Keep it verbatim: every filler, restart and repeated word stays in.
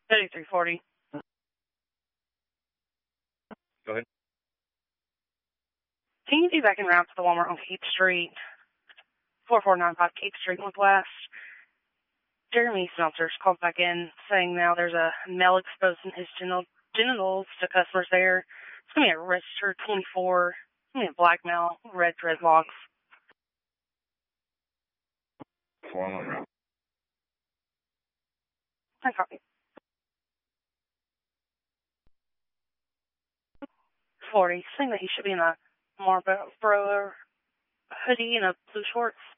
thirty-three forty. Go ahead. Can you be back en route to the Walmart on Cape Street? four four nine five Cape Street, Northwest. Jeremy Smelters called back in saying now there's a male exposing his genital, genitals to customers there. It's going to be a registered twenty-four. It's going to be a black male, red dreadlocks. Four one route. I copy. forty, saying that he should be in a Marlboro hoodie and a blue shorts.